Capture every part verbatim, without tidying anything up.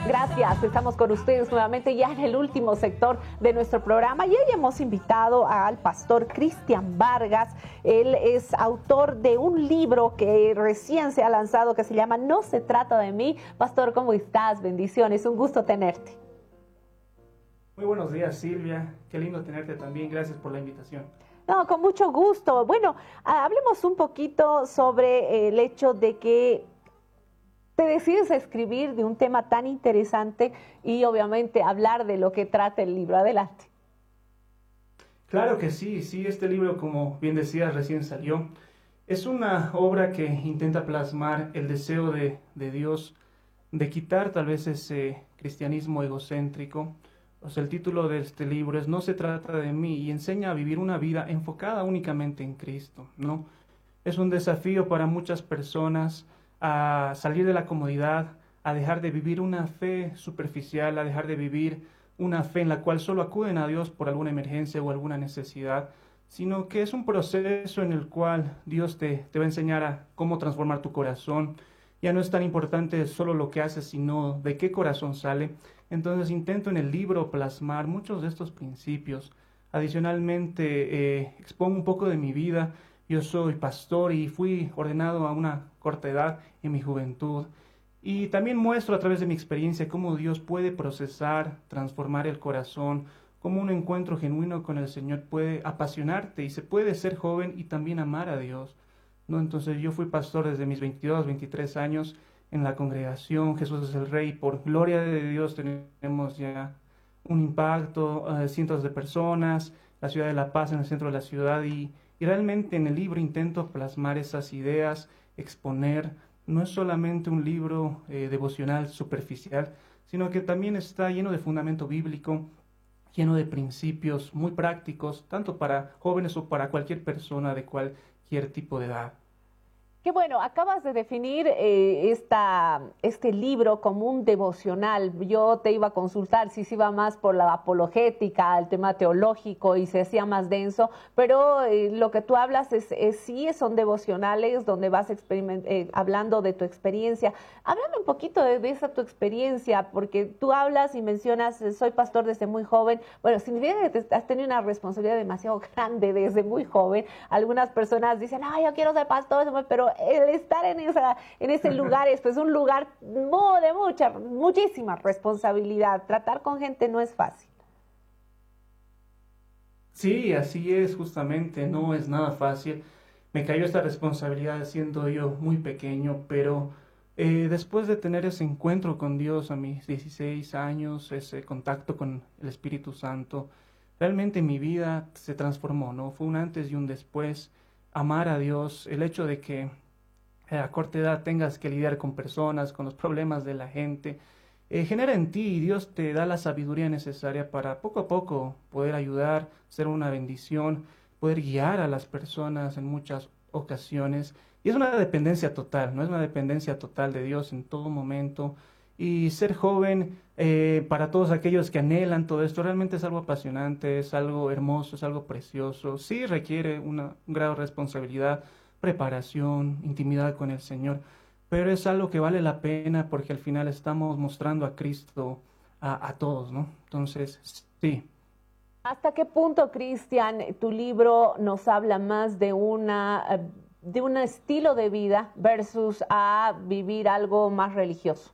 Gracias, estamos con ustedes nuevamente ya en el último sector de nuestro programa y hoy hemos invitado al pastor Cristian Vargas. Él es autor de un libro que recién se ha lanzado que se llama No se trata de mí. Pastor, ¿cómo estás? Bendiciones, un gusto tenerte. Muy buenos días, Silvia, qué lindo tenerte también, gracias por la invitación. No, con mucho gusto. Bueno, hablemos un poquito sobre el hecho de que te decides a escribir de un tema tan interesante y obviamente hablar de lo que trata el libro. Adelante. Claro que sí, sí, este libro, como bien decías, recién salió. Es una obra que intenta plasmar el deseo de, de Dios de quitar tal vez ese cristianismo egocéntrico. O sea, el título de este libro es No se trata de mí y enseña a vivir una vida enfocada únicamente en Cristo, ¿no? Es un desafío para muchas personas a salir de la comodidad, a dejar de vivir una fe superficial, a dejar de vivir una fe en la cual solo acuden a Dios por alguna emergencia o alguna necesidad, sino que es un proceso en el cual Dios te, te va a enseñar a cómo transformar tu corazón. Ya no es tan importante solo lo que haces, sino de qué corazón sale. Entonces intento en el libro plasmar muchos de estos principios. Adicionalmente, eh, expongo un poco de mi vida. Yo soy pastor y fui ordenado a una corta edad en mi juventud. Y también muestro a través de mi experiencia cómo Dios puede procesar, transformar el corazón, cómo un encuentro genuino con el Señor puede apasionarte y se puede ser joven y también amar a Dios, ¿no? Entonces yo fui pastor desde mis veintidós, veintitrés años en la congregación Jesús es el Rey. Por gloria de Dios tenemos ya un impacto, uh, cientos de personas, la ciudad de La Paz en el centro de la ciudad y Y realmente en el libro intento plasmar esas ideas, exponer. No es solamente un libro eh, devocional superficial, sino que también está lleno de fundamento bíblico, lleno de principios muy prácticos, tanto para jóvenes o para cualquier persona de cualquier tipo de edad. Qué bueno, acabas de definir eh, esta, este libro como un devocional. Yo te iba a consultar si se iba más por la apologética, el tema teológico y se hacía más denso, pero eh, lo que tú hablas es, es sí son devocionales donde vas eh, hablando de tu experiencia. Háblame un poquito de, de esa tu experiencia, porque tú hablas y mencionas, soy pastor desde muy joven. Bueno, significa que te, has tenido una responsabilidad demasiado grande desde muy joven. Algunas personas dicen, ay, yo quiero ser pastor, pero el estar en, esa, en ese lugar es pues, un lugar de mucha, muchísima responsabilidad. Tratar con gente no es fácil. Sí, así es, justamente, no es nada fácil. Me cayó esta responsabilidad siendo yo muy pequeño, pero eh, después de tener ese encuentro con Dios a mis dieciséis años, ese contacto con el Espíritu Santo, realmente mi vida se transformó, ¿no? Fue un antes y un después. Amar a Dios, el hecho de que a corta edad tengas que lidiar con personas, con los problemas de la gente, eh, genera en ti y Dios te da la sabiduría necesaria para poco a poco poder ayudar, ser una bendición, poder guiar a las personas en muchas ocasiones. Y es una dependencia total, no es una dependencia total de Dios en todo momento. Y ser joven, eh, para todos aquellos que anhelan todo esto, realmente es algo apasionante, es algo hermoso, es algo precioso. Sí requiere una, un grado de responsabilidad, preparación, intimidad con el Señor, pero es algo que vale la pena porque al final estamos mostrando a Cristo a, a todos, ¿no? Entonces, sí. ¿Hasta qué punto, Cristian, tu libro nos habla más de una de un estilo de vida versus a vivir algo más religioso?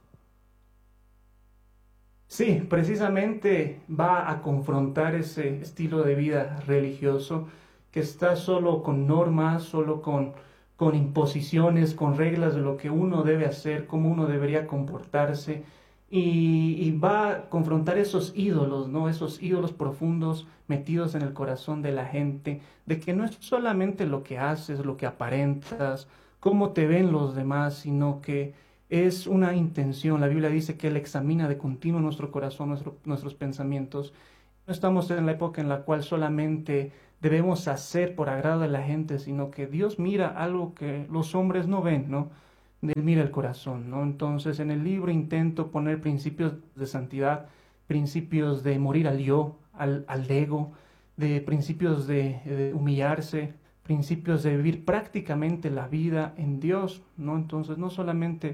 Sí, precisamente va a confrontar ese estilo de vida religioso que está solo con normas, solo con, con imposiciones, con reglas de lo que uno debe hacer, cómo uno debería comportarse, y, y va a confrontar esos ídolos, ¿no? Esos ídolos profundos metidos en el corazón de la gente, de que no es solamente lo que haces, lo que aparentas, cómo te ven los demás, sino que es una intención. La Biblia dice que Él examina de continuo nuestro corazón, nuestro, nuestros pensamientos. No estamos en la época en la cual solamente debemos hacer por agrado de la gente, sino que Dios mira algo que los hombres no ven, ¿no? Él mira el corazón, ¿no? Entonces, en el libro intento poner principios de santidad, principios de morir al yo, al, al ego, de principios de, de humillarse, principios de vivir prácticamente la vida en Dios, ¿no? Entonces, no solamente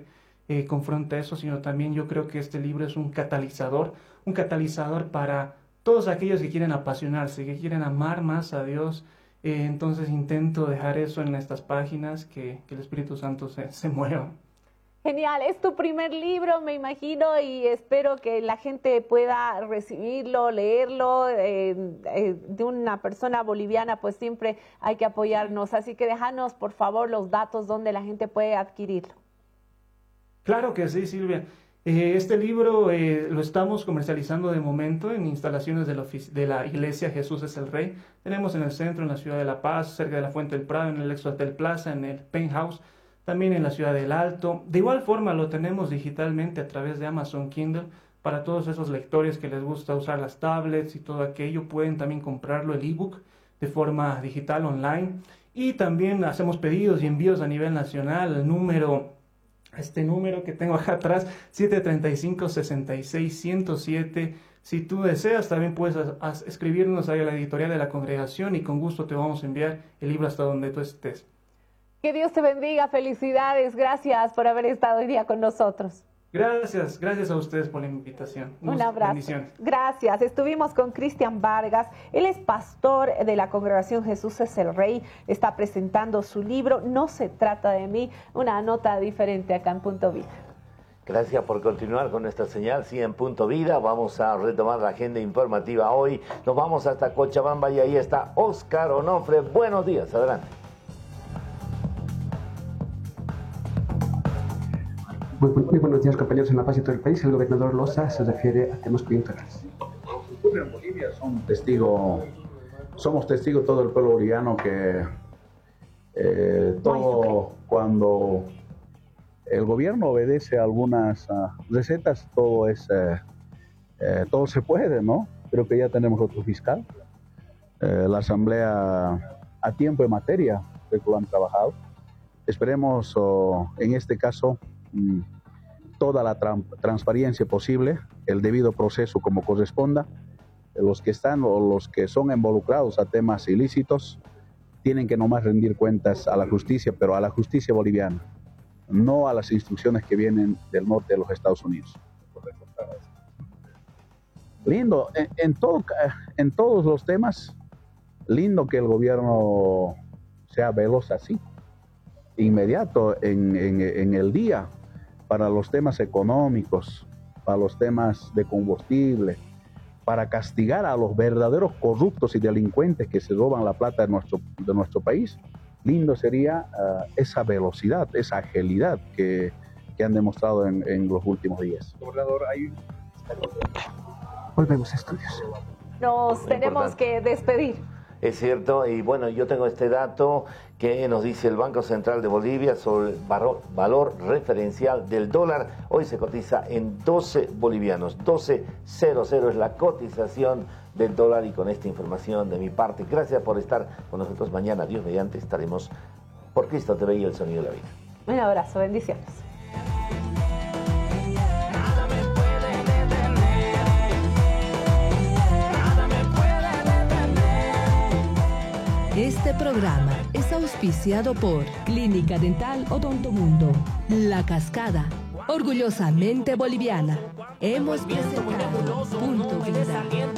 eh, confronta eso, sino también yo creo que este libro es un catalizador, un catalizador para todos aquellos que quieren apasionarse, que quieren amar más a Dios. Eh, entonces intento dejar eso en estas páginas, que, que el Espíritu Santo se, se mueva. Genial, es tu primer libro, me imagino, y espero que la gente pueda recibirlo, leerlo. Eh, eh, de una persona boliviana, pues siempre hay que apoyarnos. Así que déjanos, por favor, los datos donde la gente puede adquirirlo. Claro que sí, Silvia. Eh, este libro eh, lo estamos comercializando de momento en instalaciones de la, de la Iglesia Jesús es el Rey. Tenemos en el centro, en la ciudad de La Paz, cerca de la Fuente del Prado, en el Ex Hotel Plaza, en el Penthouse, también en la ciudad del Alto. De igual forma lo tenemos digitalmente a través de Amazon Kindle. Para todos esos lectores que les gusta usar las tablets y todo aquello, pueden también comprarlo el ebook de forma digital online. Y también hacemos pedidos y envíos a nivel nacional. El número, este número que tengo acá atrás, siete tres cinco, seis seis, uno cero siete. Si tú deseas, también puedes a, a escribirnos ahí a la editorial de la congregación y con gusto te vamos a enviar el libro hasta donde tú estés. Que Dios te bendiga, felicidades, gracias por haber estado hoy día con nosotros. Gracias, gracias a ustedes por la invitación. Un abrazo. Bendiciones. Gracias. Estuvimos con Cristian Vargas. Él es pastor de la congregación Jesús es el Rey. Está presentando su libro No se trata de mí, una nota diferente acá en Punto Vida. Gracias por continuar con esta señal, sí, en Punto Vida. Vamos a retomar la agenda informativa hoy. Nos vamos hasta Cochabamba y ahí está Oscar Onofre. Buenos días, adelante. Muy, muy, muy buenos días, compañeros. En La Paz y todo el país, el gobernador Loza se refiere a temas coyunturales. En Bolivia son testigos, somos testigos todo el pueblo boliviano que eh, todo cuando el gobierno obedece a algunas uh, recetas, todo es eh, eh, todo se puede, ¿no? Creo que ya tenemos otro fiscal. Eh, la asamblea a tiempo y materia, creo que lo han trabajado. Esperemos oh, en este caso toda la tra transparencia posible, el debido proceso como corresponda. Los que están o los que son involucrados a temas ilícitos tienen que nomás rendir cuentas a la justicia, pero a la justicia boliviana, no a las instrucciones que vienen del norte de los Estados Unidos. Lindo, en, en, todo, en todos los temas, lindo que el gobierno sea veloz así, inmediato en, en, en el día, para los temas económicos, para los temas de combustible, para castigar a los verdaderos corruptos y delincuentes que se roban la plata de nuestro, de nuestro país. Lindo sería uh, esa velocidad, esa agilidad que, que han demostrado en, en los últimos días. Gobernador, hay... Volvemos a estudios. Nos tenemos que despedir. Es cierto, y bueno, yo tengo este dato que nos dice el Banco Central de Bolivia sobre el valor, valor referencial del dólar. Hoy se cotiza en doce bolivianos, doce cero cero es la cotización del dólar. Y con esta información de mi parte, gracias por estar con nosotros. Mañana, Dios mediante, estaremos por Cristo T V y el sonido de la vida. Un abrazo, bendiciones. Este programa es auspiciado por Clínica Dental Odontomundo, La Cascada, orgullosamente boliviana. Hemos presentado Punto Vida.